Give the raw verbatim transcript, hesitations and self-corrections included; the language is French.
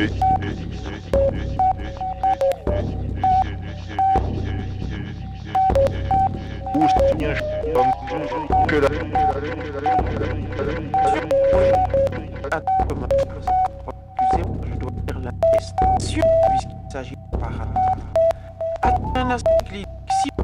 Ou Seigneur, que la excusez-moi, je dois dire la question puisqu'il s'agit par un